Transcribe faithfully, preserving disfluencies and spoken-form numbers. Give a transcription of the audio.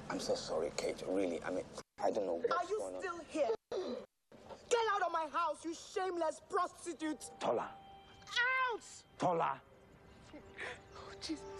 I'm so sorry, Kate. Really, I mean, I don't know what's Are you going on. still here? Get out of my house, you shameless prostitute! Tola. Out! Tola. Oh, Jesus.